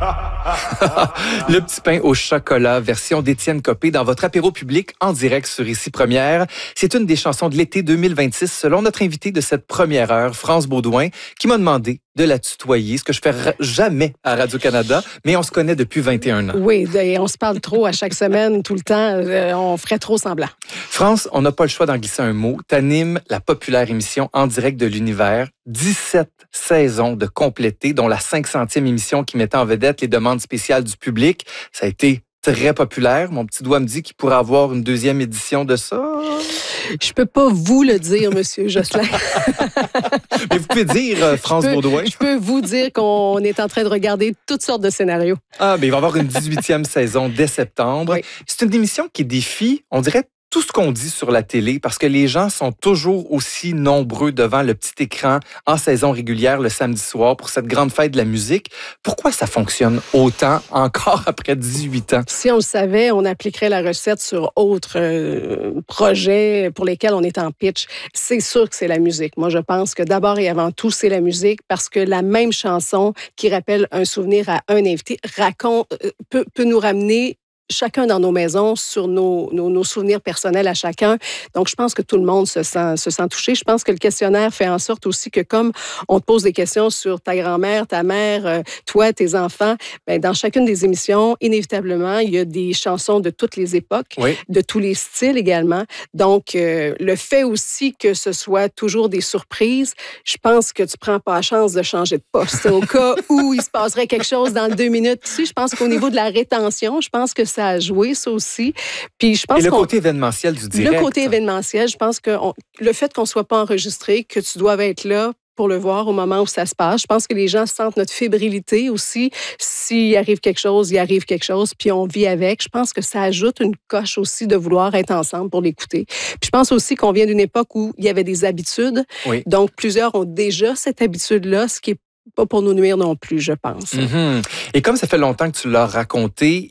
Le petit pain au chocolat, version d'Étienne Copé dans votre apéro public en direct sur Ici Première. C'est une des chansons de l'été 2026 selon notre invité de cette première heure, France Baudouin, qui m'a demandé de la tutoyer, ce que je fais jamais à Radio-Canada, mais on se connaît depuis 21 ans. Oui, et on se parle trop à chaque semaine, tout le temps. On ferait trop semblant. France, on n'a pas le choix d'en glisser un mot. T'animes la populaire émission En direct de l'univers. 17 saisons de compléter, dont la 500e émission qui mettait en vedette les demandes spéciales du public. Ça a été très populaire. Mon petit doigt me dit qu'il pourrait avoir une deuxième édition de ça. Je peux pas vous le dire, Monsieur Josselin. Mais vous pouvez dire, France Baudouin. Je peux vous dire qu'on est en train de regarder toutes sortes de scénarios. Ah, mais il va y avoir une 18e saison dès septembre. Oui. C'est une émission qui défie, on dirait, tout ce qu'on dit sur la télé, parce que les gens sont toujours aussi nombreux devant le petit écran en saison régulière le samedi soir pour cette grande fête de la musique. Pourquoi ça fonctionne autant encore après 18 ans? Si on le savait, on appliquerait la recette sur autres projets pour lesquels on est en pitch. C'est sûr que c'est la musique. Moi, je pense que d'abord et avant tout, c'est la musique parce que la même chanson qui rappelle un souvenir à un invité peut nous ramener chacun dans nos maisons, sur nos souvenirs personnels à chacun. Donc, je pense que tout le monde se sent touché. Je pense que le questionnaire fait en sorte aussi que comme on te pose des questions sur ta grand-mère, ta mère, toi, tes enfants, bien, dans chacune des émissions, inévitablement, il y a des chansons de toutes les époques, oui, de tous les styles également. Donc, le fait aussi que ce soit toujours des surprises, je pense que tu prends pas la chance de changer de poste au cas où il se passerait quelque chose dans 2 minutes. Tu sais, je pense qu'au niveau de la rétention, je pense que ça a joué, ça aussi. Puis je pense et le côté événementiel du direct. Le côté événementiel, je pense que le fait qu'on ne soit pas enregistré, que tu doives être là pour le voir au moment où ça se passe. Je pense que les gens sentent notre fébrilité aussi. S'il arrive quelque chose, il arrive quelque chose, puis on vit avec. Je pense que ça ajoute une coche aussi de vouloir être ensemble pour l'écouter. Puis je pense aussi qu'on vient d'une époque où il y avait des habitudes. Oui. Donc, plusieurs ont déjà cette habitude-là, ce qui est pas pour nous nuire non plus, je pense. Mm-hmm. Et comme ça fait longtemps que tu l'as raconté,